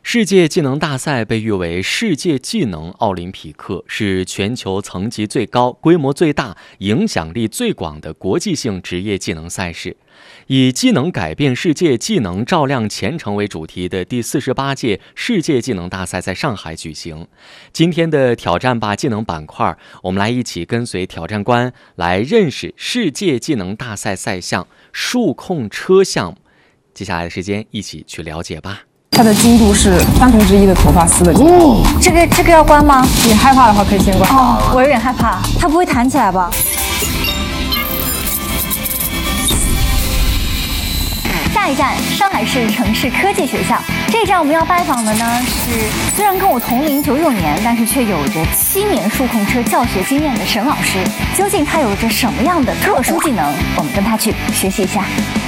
世界技能大赛被誉为世界技能奥林匹克，是全球层级最高、规模最大、影响力最广的国际性职业技能赛事。以技能改变世界、技能照亮前程为主题的第48届世界技能大赛在上海举行。今天的挑战吧技能板块，我们来一起跟随挑战官来认识世界技能大赛赛项数控车项目。接下来的时间一起去了解吧。 它的精度是1/3的头发丝的精度。 这个要关吗？ 你害怕的话可以先关。 我有点害怕，它不会弹起来吧？下一站，上海市城市科技学校。这一站我们要拜访的呢是虽然跟我同龄99年，但是却有着7年数控车教学经验的沈老师。究竟他有着什么样的特殊技能？我们跟他去学习一下。